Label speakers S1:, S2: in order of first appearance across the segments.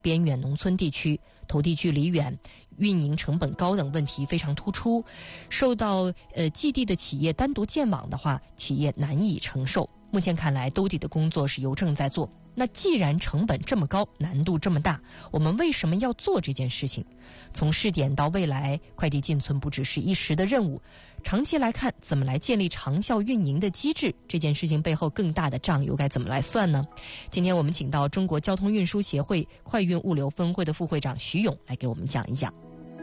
S1: 边远农村地区，投递距离远、运营成本高等问题非常突出，受到寄递的企业单独建网的话，企业难以承受。目前看来，兜底的工作是邮政在做。那既然成本这么高，难度这么大，我们为什么要做这件事情？从试点到未来，快递进村不只是一时的任务，长期来看，怎么来建立长效运营的机制？这件事情背后更大的账又该怎么来算呢？今天我们请到中国交通运输协会快运物流分会的副会长徐勇来给我们讲一讲。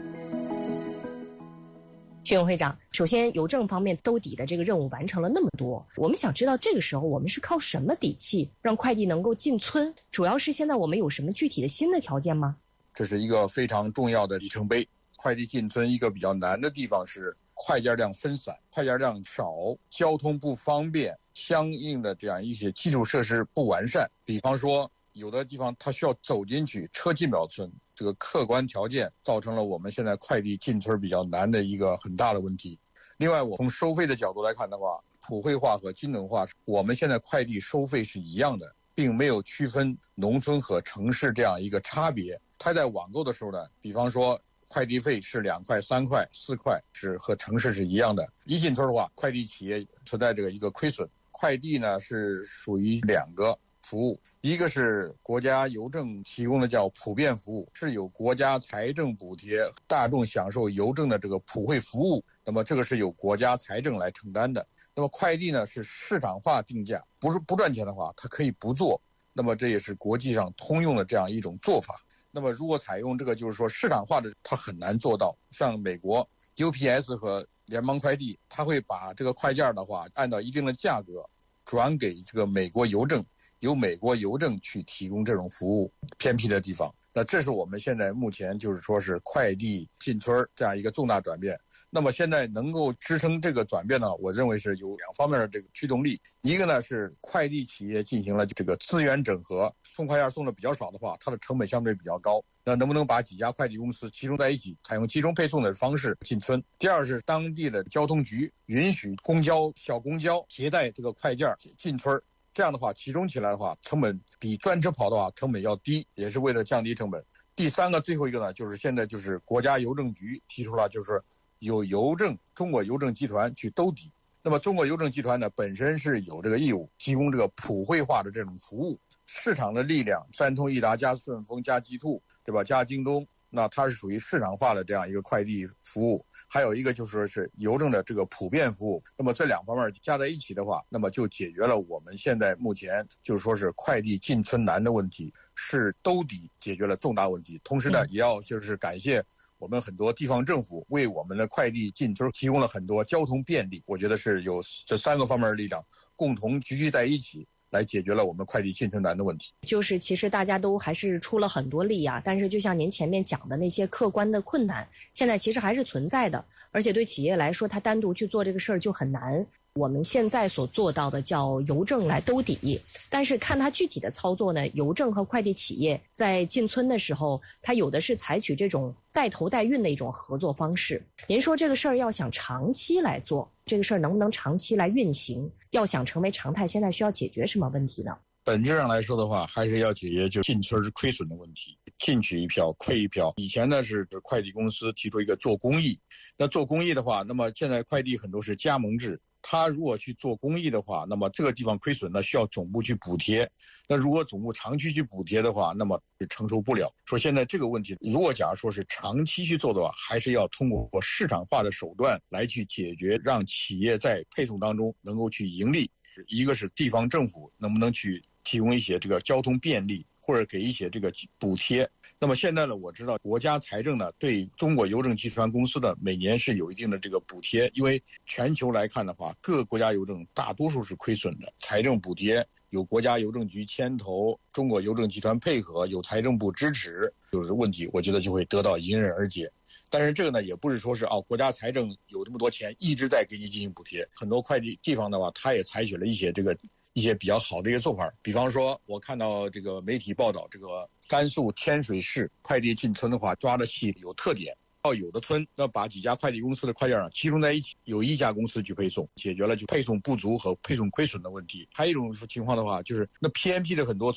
S1: 徐勇会长，首先邮政方面兜底的这个任务完成了那么多，我们想知道这个时候我们是靠什么底气让快递能够进村？主要是现在我们有什么具体的新的条件吗？
S2: 这是一个非常重要的里程碑。快递进村一个比较难的地方是快件量分散、快件量少、交通不方便，相应的这样一些基础设施不完善。比方说有的地方它需要走进去，车进不了村，这个客观条件造成了我们现在快递进村比较难的一个很大的问题。另外，我从收费的角度来看的话，普惠化和均等化，我们现在快递收费是一样的，并没有区分农村和城市这样一个差别。它在网购的时候呢，比方说快递费是2块、3块、4块，是和城市是一样的。一进村的话，快递企业存在这个一个亏损。快递呢是属于2个服务，一个是国家邮政提供的叫普遍服务，是有国家财政补贴，大众享受邮政的这个普惠服务，那么这个是由国家财政来承担的。那么快递呢是市场化定价，不是不赚钱的话它可以不做，那么这也是国际上通用的这样一种做法。那么如果采用这个就是说市场化的，它很难做到。像美国 UPS 和联邦快递，它会把这个快件的话按照一定的价格转给这个美国邮政，由美国邮政去提供这种服务，偏僻的地方。那这是我们现在目前就是说是快递进村这样一个重大转变。那么现在能够支撑这个转变呢，我认为是有2方面的这个驱动力。一个呢是快递企业进行了这个资源整合，送快件送的比较少的话，它的成本相对比较高，那能不能把几家快递公司集中在一起，采用集中配送的方式进村？第二是当地的交通局允许公交、小公交携带这个快件进村，这样的话集中起来的话，成本比专车跑的话成本要低，也是为了降低成本。第三个最后一个呢，就是现在就是国家邮政局提出了，就是由中国邮政集团去兜底。那么中国邮政集团呢本身是有这个义务提供这个普惠化的这种服务，市场的力量，三通一达加顺丰加极兔，对吧？加京东，那它是属于市场化的这样一个快递服务。还有一个就是说是邮政的这个普遍服务。那么这2方面加在一起的话，那么就解决了我们现在目前就是说是快递进村难的问题，是兜底解决了重大问题。同时呢，也要就是感谢我们很多地方政府为我们的快递进村提供了很多交通便利。我觉得是有这3个方面的力量共同聚在一起，来解决了我们快递进村难的问题。
S1: 就是其实大家都还是出了很多力啊，但是就像您前面讲的那些客观的困难，现在其实还是存在的，而且对企业来说，它单独去做这个事儿就很难。我们现在所做到的叫邮政来兜底，但是看它具体的操作呢，邮政和快递企业在进村的时候，它有的是采取这种带头带运的一种合作方式。您说这个事儿要想长期来做，这个事儿能不能长期来运行？要想成为常态，现在需要解决什么问题呢？
S2: 本质上来说的话，还是要解决就进村亏损的问题，进取一票亏一票。以前呢是快递公司提出一个做公益，那做公益的话，那么现在快递很多是加盟制，他如果去做公益的话，那么这个地方亏损呢需要总部去补贴。那如果总部长期去补贴的话，那么承受不了。说现在这个问题，如果假如说是长期去做的话，还是要通过市场化的手段来去解决，让企业在配送当中能够去盈利。一个是地方政府能不能去提供一些这个交通便利，或者给一些这个补贴。那么现在呢，我知道国家财政呢对中国邮政集团公司的每年是有一定的这个补贴，因为全球来看的话，各国家邮政大多数是亏损的，财政补贴有国家邮政局牵头，中国邮政集团配合，有财政部支持，就是问题我觉得就会得到迎刃而解。但是这个呢，也不是说是国家财政有这么多钱一直在给你进行补贴，很多快递地方的话，它也采取了一些比较好的一个做法。比方说，我看到这个媒体报道，这个甘肃天水市快递进村的话，抓的细有特点。到有的村要把几家快递公司的快件集中在一起，有一家公司去配送，解决了就配送不足和配送亏损的问题。还有一种情况的话，就是那偏僻的很多村，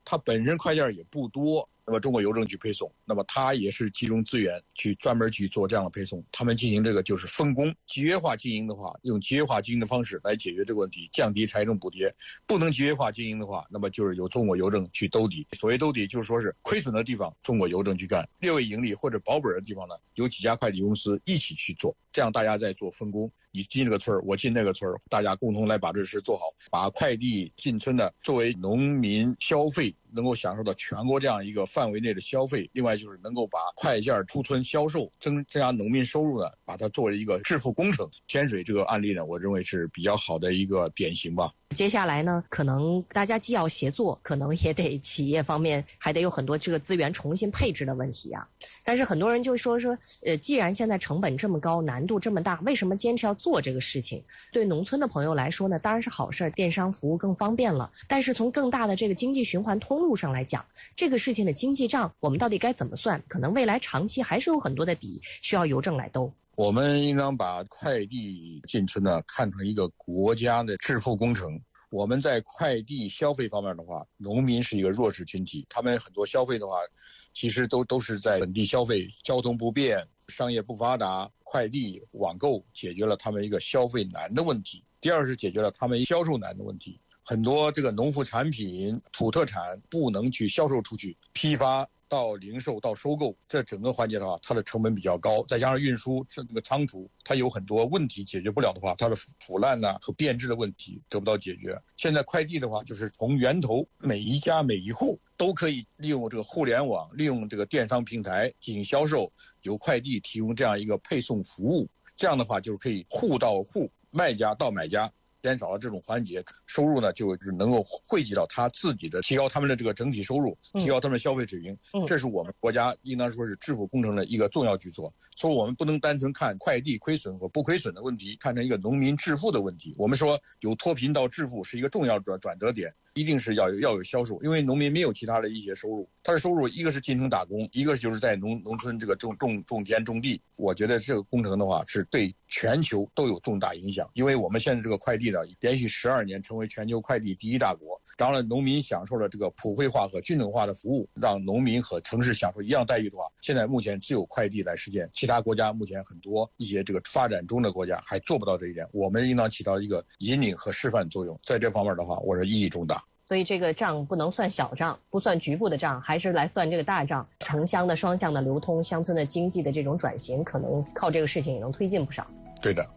S2: 它本身快件也不多，那么中国邮政去配送，那么它也是集中资源去专门去做这样的配送。他们进行这个就是分工，集约化经营的话，用集约化经营的方式来解决这个问题，降低财政补贴。不能集约化经营的话，那么就是由中国邮政去兜底。所谓兜底，就是说是亏损的地方中国邮政去干，略微盈利或者保本的地方呢，有几家快递公司一起去做，这样大家在做分工。你进这个村我进那个村，大家共同来把这事做好，把快递进村呢作为农民消费能够享受到全国这样一个范围内的消费。另外就是能够把快件出村销售，增加农民收入呢，把它作为一个致富工程。天水这个案例呢，我认为是比较好的一个典型吧。
S1: 接下来呢，可能大家既要协作，可能也得企业方面还得有很多这个资源重新配置的问题啊。但是很多人就说，既然现在成本这么高，难度这么大，为什么坚持要做这个事情？对农村的朋友来说呢，当然是好事，电商服务更方便了。但是从更大的这个经济循环通路上来讲，这个事情的经济账我们到底该怎么算？可能未来长期还是有很多的底需要邮政来兜。
S2: 我们应当把快递进村呢看成一个国家的致富工程。我们在快递消费方面的话，农民是一个弱势群体，他们很多消费的话，其实都是在本地消费，交通不便，商业不发达，快递网购解决了他们一个消费难的问题。第二是解决了他们销售难的问题。很多这个农副产品、土特产不能去销售出去，批发到零售到收购，这整个环节的话，它的成本比较高，再加上运输这个仓储，它有很多问题解决不了的话，它的腐烂和变质的问题得不到解决。现在快递的话，就是从源头每一家每一户都可以利用这个互联网，利用这个电商平台进行销售，由快递提供这样一个配送服务，这样的话就是可以户到户，卖家到买家。减少了这种环节，收入呢就是能够汇集到他自己的，提高他们的这个整体收入，提高他们的消费水平。这是我们国家应当说是致富工程的一个重要举措。所以我们不能单纯看快递亏损和不亏损的问题，看成一个农民致富的问题。我们说由脱贫到致富是一个重要转折点，一定是要有销售，因为农民没有其他的一些收入，他的收入一个是进城打工，一个就是在农村这个种田种地。我觉得这个工程的话是对全球都有重大影响，因为我们现在这个快递呢，连续12年成为全球快递第1大国，让了农民享受了这个普惠化和均等化的服务，让农民和城市享受一样待遇的话，现在目前只有快递来实现，其他国家目前很多一些这个发展中的国家还做不到这一点，我们应当起到一个引领和示范作用，在这方面的话，我是意义重大。
S1: 所以这个账不能算小账，不算局部的账，还是来算这个大账。城乡的双向的流通，乡村的经济的这种转型，可能靠这个事情也能推进不少。
S2: 对的。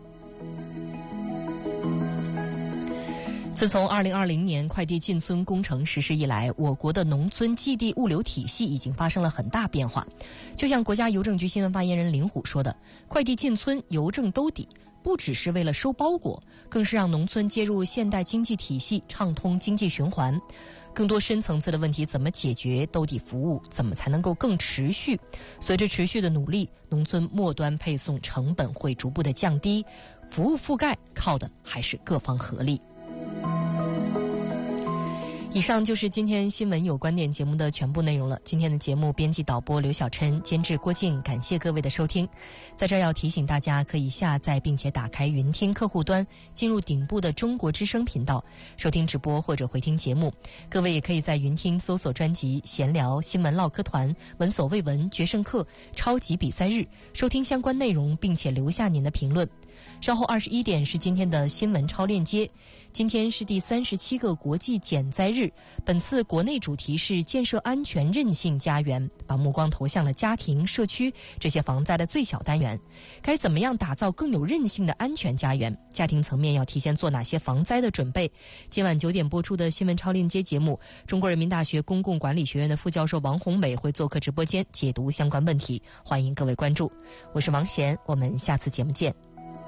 S1: 自从2020年快递进村工程实施以来，我国的农村寄递物流体系已经发生了很大变化。就像国家邮政局新闻发言人林虎说的，快递进村，邮政兜底，不只是为了收包裹，更是让农村接入现代经济体系，畅通经济循环。更多深层次的问题怎么解决？兜底服务怎么才能够更持续？随着持续的努力，农村末端配送成本会逐步的降低，服务覆盖靠的还是各方合力。以上就是今天新闻有观点节目的全部内容了。今天的节目编辑导播刘小琛，监制郭静，感谢各位的收听。在这儿要提醒大家，可以下载并且打开云听客户端，进入顶部的中国之声频道，收听直播或者回听节目。各位也可以在云听搜索专辑闲聊、新闻唠嗑团、闻所未闻、决胜课、超级比赛日，收听相关内容，并且留下您的评论。稍后21点是今天的新闻超链接。今天是第37个国际减灾日，本次国内主题是建设安全韧性家园，把目光投向了家庭、社区这些防灾的最小单元。该怎么样打造更有韧性的安全家园？家庭层面要提前做哪些防灾的准备？今晚9点播出的新闻超链接节目，中国人民大学公共管理学院的副教授王宏伟会做客直播间解读相关问题，欢迎各位关注。我是王贤，我们下次节目见。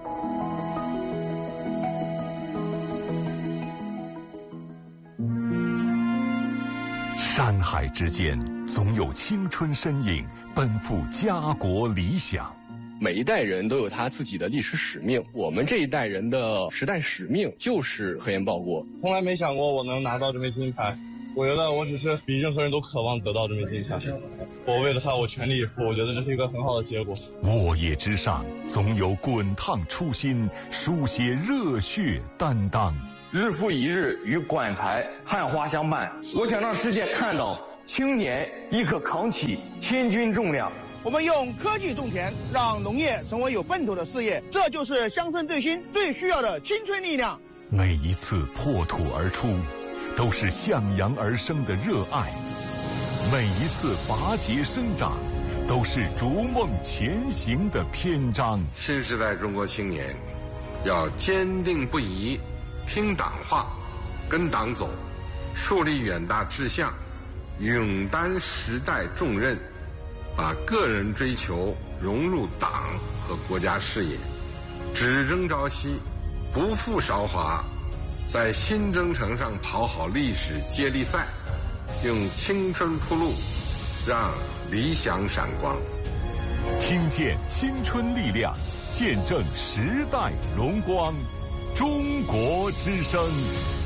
S3: 山海之间，总有青春身影奔赴家国理想。
S4: 每一代人都有他自己的历史使命，我们这一代人的时代使命就是核烟报国。
S5: 从来没想过我能拿到这枚金牌，我觉得我只是比任何人都渴望得到这枚金牌。我为了他，我全力以赴，我觉得这是一个很好的结果。
S3: 沃野之上，总有滚烫初心，书写热血担当。
S6: 日复一日与馆台汉花相伴。我想让世界看到青年亦可扛起千斤重量。
S7: 我们用科技种田，让农业成为有奔头的事业，这就是乡村振兴最需要的青春力量。
S3: 每一次破土而出，都是向阳而生的热爱；每一次拔节生长，都是逐梦前行的篇章。
S8: 新时代中国青年要坚定不移，听党话，跟党走，树立远大志向，勇担时代重任，把个人追求融入党和国家事业，只争朝夕，不负韶华，在新征程上跑好历史接力赛，用青春铺路，让理想闪光。
S3: 听见青春力量，见证时代荣光。中国之声。